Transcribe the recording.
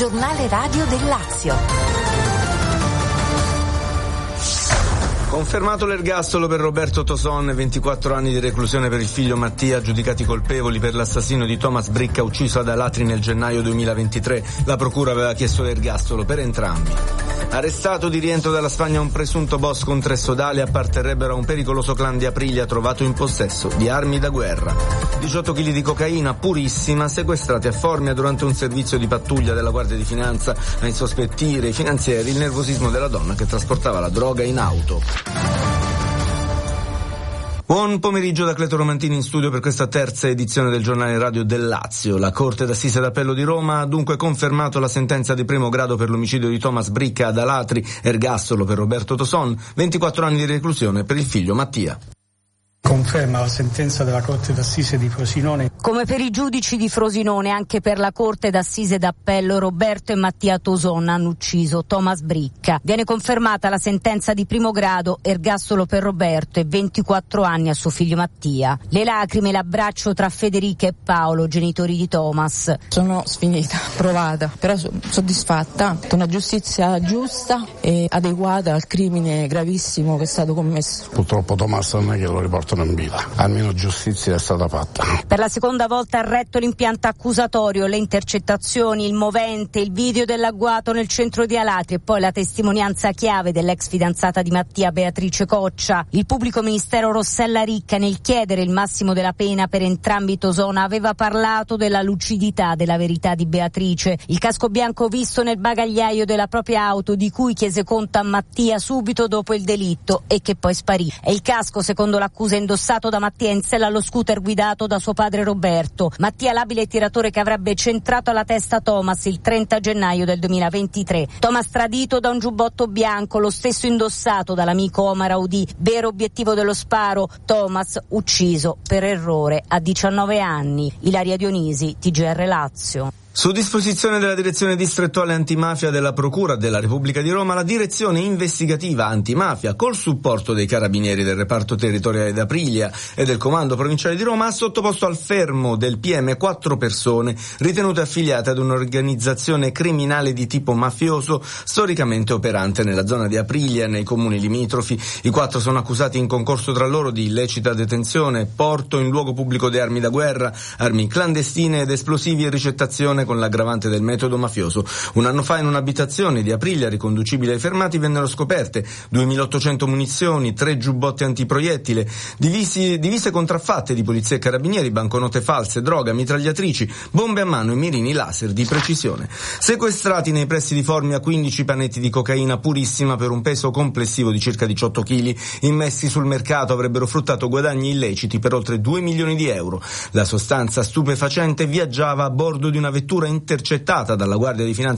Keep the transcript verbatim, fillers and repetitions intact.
giornale radio del Lazio. Confermato l'ergastolo per Roberto Toson, ventiquattro anni di reclusione per il figlio Mattia, giudicati colpevoli per l'assassino di Thomas Bricca ucciso ad Alatri nel gennaio duemilaventitré. La procura aveva chiesto l'ergastolo per entrambi. Arrestato di rientro dalla Spagna un presunto boss con tre sodali apparterrebbero a un pericoloso clan di Aprilia trovato in possesso di armi da guerra. diciotto chili di cocaina purissima sequestrati a Formia durante un servizio di pattuglia della Guardia di Finanza a insospettire i finanzieri il nervosismo della donna che trasportava la droga in auto. Buon pomeriggio da Cleto Romantini in studio per questa terza edizione del giornale radio del Lazio. La Corte d'Assise d'Appello di Roma ha dunque confermato la sentenza di primo grado per l'omicidio di Thomas Bricca ad Alatri, ergastolo per Roberto Toson, ventiquattro anni di reclusione per il figlio Mattia. Conferma la sentenza della Corte d'Assise di Frosinone. Come per i giudici di Frosinone, anche per la Corte d'Assise d'Appello Roberto e Mattia Toson hanno ucciso Thomas Bricca. Viene confermata la sentenza di primo grado, ergastolo per Roberto e ventiquattro anni a suo figlio Mattia. Le lacrime e l'abbraccio tra Federica e Paolo, genitori di Thomas. Sono sfinita, provata, però soddisfatta. Una giustizia giusta e adeguata al crimine gravissimo che è stato commesso. Purtroppo Thomas non è che lo riportano in vita, almeno giustizia è stata fatta. Per la seconda volta ha retto l'impianto accusatorio, le intercettazioni, il movente, il video dell'agguato nel centro di Alatri e poi la testimonianza chiave dell'ex fidanzata di Mattia, Beatrice Coccia. Il pubblico ministero Rossella Ricca, nel chiedere il massimo della pena per entrambi Toson, aveva parlato della lucidità della verità di Beatrice. Il casco bianco visto nel bagagliaio della propria auto, di cui chiese conto a Mattia subito dopo il delitto e che poi sparì. È il casco, secondo l'accusa, indossato da Mattia in sella allo scooter guidato da suo padre Roberto. Mattia, l'abile tiratore che avrebbe centrato alla testa Thomas il trenta gennaio del duemilaventitré. Thomas tradito da un giubbotto bianco, lo stesso indossato dall'amico Omar Audi. Vero obiettivo dello sparo, Thomas ucciso per errore a diciannove anni. Ilaria Dionisi, T G R Lazio. Su disposizione della Direzione Distrettuale Antimafia della Procura della Repubblica di Roma, la Direzione Investigativa Antimafia, col supporto dei Carabinieri del Reparto Territoriale d'Aprilia e del Comando Provinciale di Roma, ha sottoposto al fermo del P M quattro persone ritenute affiliate ad un'organizzazione criminale di tipo mafioso storicamente operante nella zona di Aprilia e nei comuni limitrofi. I quattro sono accusati in concorso tra loro di illecita detenzione, porto in luogo pubblico di armi da guerra, armi clandestine ed esplosivi e ricettazione con l'aggravante del metodo mafioso. Un anno fa in un'abitazione di Aprilia riconducibile ai fermati vennero scoperte duemilaottocento munizioni, tre giubbotti antiproiettile, divisi, divise contraffatte di polizia e carabinieri, banconote false, droga, mitragliatrici, bombe a mano e mirini laser di precisione. Sequestrati nei pressi di Formia quindici panetti di cocaina purissima per un peso complessivo di circa diciotto chili, immessi sul mercato avrebbero fruttato guadagni illeciti per oltre due milioni di euro. La sostanza stupefacente viaggiava a bordo di una vettura intercettata dalla Guardia di Finanza